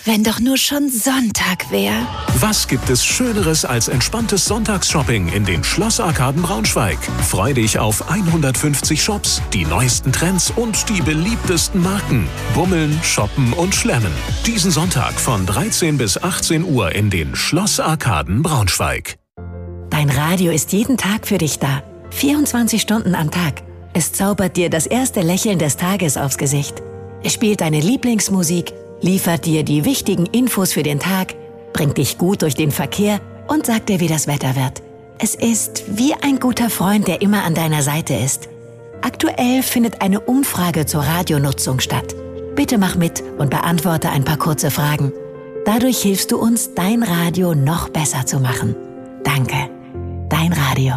wenn doch nur schon Sonntag wäre. Was gibt es Schöneres als entspanntes Sonntagsshopping in den Schlossarkaden Braunschweig? Freu dich auf 150 Shops, die neuesten Trends und die beliebtesten Marken. Bummeln, shoppen und schlemmen. Diesen Sonntag von 13 bis 18 Uhr in den Schlossarkaden Braunschweig. Dein Radio ist jeden Tag für dich da. 24 Stunden am Tag. Es zaubert dir das erste Lächeln des Tages aufs Gesicht. Es spielt deine Lieblingsmusik, liefert dir die wichtigen Infos für den Tag, bringt dich gut durch den Verkehr und sagt dir, wie das Wetter wird. Es ist wie ein guter Freund, der immer an deiner Seite ist. Aktuell findet eine Umfrage zur Radionutzung statt. Bitte mach mit und beantworte ein paar kurze Fragen. Dadurch hilfst du uns, dein Radio noch besser zu machen. Danke. Dein Radio.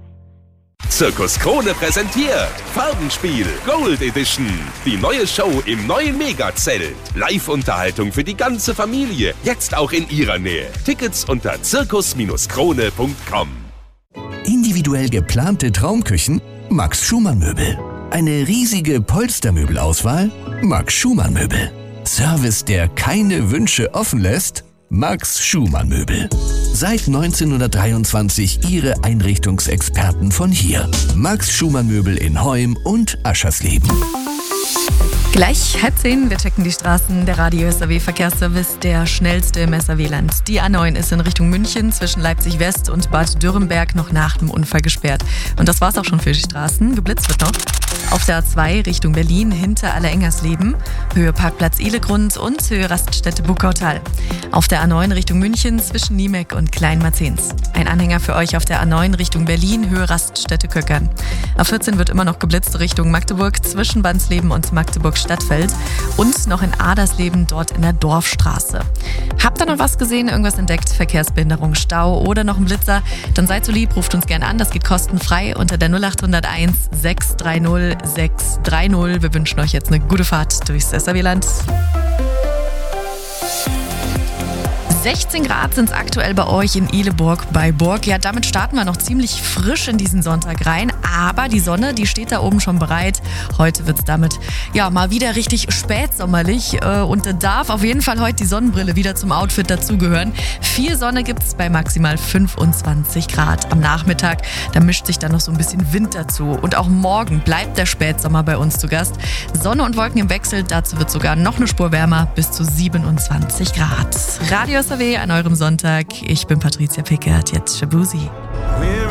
Zirkus Krone präsentiert Farbenspiel Gold Edition. Die neue Show im neuen Megazelt. Live-Unterhaltung für die ganze Familie. Jetzt auch in ihrer Nähe. Tickets unter zirkus-krone.com. Individuell geplante Traumküchen? Max Schumann Möbel. Eine riesige Polstermöbelauswahl? Max Schumann Möbel. Service, der keine Wünsche offen lässt? Max Schumann Möbel. Seit 1923 Ihre Einrichtungsexperten von hier. Max Schumann Möbel in Heum und Aschersleben. Gleich 9:30, wir checken die Straßen. Der Radio-SAW-Verkehrsservice, der schnellste im SAW-Land. Die A9 ist in Richtung München zwischen Leipzig West und Bad Dürrenberg noch nach dem Unfall gesperrt. Und das war's auch schon für die Straßen. Geblitzt wird noch. Auf der A2 Richtung Berlin hinter Allerengernsleben, Höhe Parkplatz Ihlegrund und Höhe Raststätte Buckautal. Auf der A9 Richtung München zwischen Niemek und Kleinmarzens. Ein Anhänger für euch auf der A9 Richtung Berlin, Höhe Raststätte Köckern. A14 wird immer noch geblitzt Richtung Magdeburg zwischen Bansleben und Magdeburg-Stadtfeld und noch in Adersleben dort in der Dorfstraße. Habt ihr noch was gesehen, irgendwas entdeckt, Verkehrsbehinderung, Stau oder noch ein Blitzer? Dann seid so lieb, ruft uns gerne an, das geht kostenfrei unter der 0801 630 630. Wir wünschen euch jetzt eine gute Fahrt durchs SAW-Land. 16 Grad sind es aktuell bei euch in Ihleburg bei Burg. Ja, damit starten wir noch ziemlich frisch in diesen Sonntag rein. Aber die Sonne, die steht da oben schon bereit. Heute wird es damit ja mal wieder richtig spätsommerlich. Und da darf auf jeden Fall heute die Sonnenbrille wieder zum Outfit dazugehören. Viel Sonne gibt es bei maximal 25 Grad am Nachmittag. Da mischt sich dann noch so ein bisschen Wind dazu. Und auch morgen bleibt der Spätsommer bei uns zu Gast. Sonne und Wolken im Wechsel. Dazu wird sogar noch eine Spur wärmer bis zu 27 Grad. Radio SAW an eurem Sonntag. Ich bin Patricia Pickert, jetzt Shabuzi.